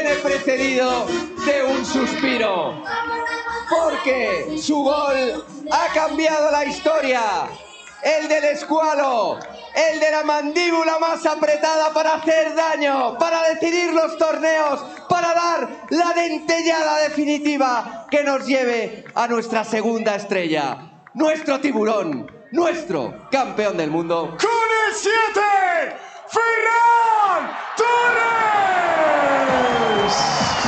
viene precedido de un suspiro. Porque su gol ha cambiado la historia. El del escualo, el de la mandíbula más apretada para hacer daño, para decidir los torneos, para dar la dentellada definitiva que nos lleve a nuestra segunda estrella. Nuestro tiburón, nuestro campeón del mundo. Con el 7, Ferran Torres.